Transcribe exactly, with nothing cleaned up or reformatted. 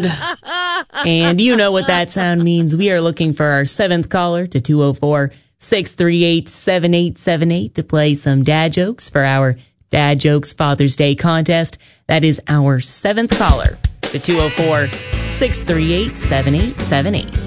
God. And you know what that sound means. We are looking for our seventh caller to two oh four, six three eight, seven eight seven eight to play some dad jokes for our Dad Jokes Father's Day contest. That is our seventh caller to two oh four, six three eight, seven eight seven eight.